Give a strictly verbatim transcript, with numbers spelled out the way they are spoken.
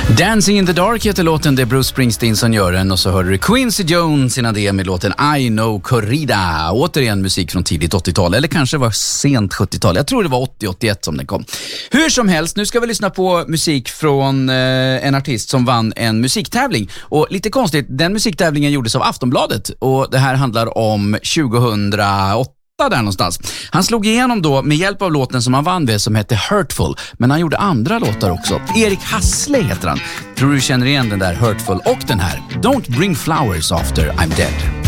Dancing in the Dark heter låten, det är Bruce Springsteen som gör den. Och så hörde du Quincy Jones innan det med låten I Know Corrida. Återigen musik från tidigt åttiotal, eller kanske var sent sjuttiotal. Jag tror det var åttio åttioett som den kom. Hur som helst, nu ska vi lyssna på musik från eh, en artist som vann en musiktävling. Och lite konstigt, den musiktävlingen gjordes av Aftonbladet. Och det här handlar om tjugohundraåtta. Där någonstans. Han slog igenom då med hjälp av låten som han vann med som hette Hurtful, men han gjorde andra låtar också. Erik Hassle heter han. Tror du känner igen den där Hurtful och den här Don't Bring Flowers After I'm Dead.